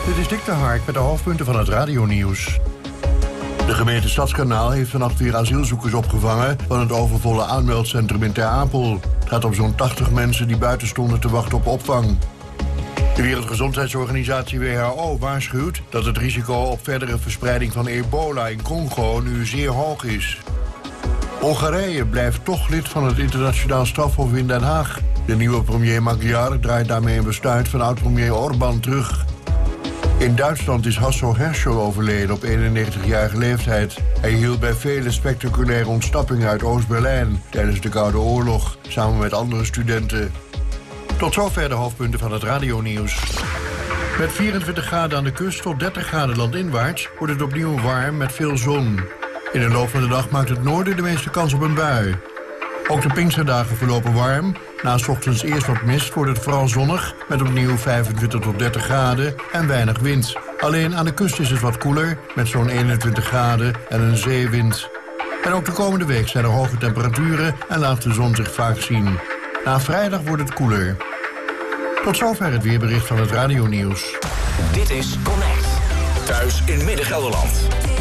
Dit is Dick de Hark met de hoofdpunten van het radionieuws. De gemeente Stadskanaal heeft vannacht weer asielzoekers opgevangen van het overvolle aanmeldcentrum in Ter Apel. Het gaat om zo'n 80 mensen die buiten stonden te wachten op opvang. De Wereldgezondheidsorganisatie WHO waarschuwt dat het risico op verdere verspreiding van ebola in Congo nu zeer hoog is. Hongarije blijft toch lid van het internationaal strafhof in Den Haag. De nieuwe premier Magyar draait daarmee een besluit van oud-premier Orbán terug. In Duitsland is Hasso Herschel overleden op 91-jarige leeftijd. Hij hielp bij vele spectaculaire ontsnappingen uit Oost-Berlijn tijdens de Koude Oorlog, samen met andere studenten. Tot zover de hoofdpunten van het radionieuws. Met 24 graden aan de kust tot 30 graden landinwaarts wordt het opnieuw warm met veel zon. In de loop van de dag maakt het noorden de meeste kans op een bui. Ook de Pinksterdagen verlopen warm. Na 's ochtends eerst wat mist wordt het vooral zonnig met opnieuw 25 tot 30 graden en weinig wind. Alleen aan de kust is het wat koeler met zo'n 21 graden en een zeewind. En ook de komende week zijn er hoge temperaturen en laat de zon zich vaak zien. Na vrijdag wordt het koeler. Tot zover het weerbericht van het radionieuws. Dit is Connect. Thuis in Midden-Gelderland.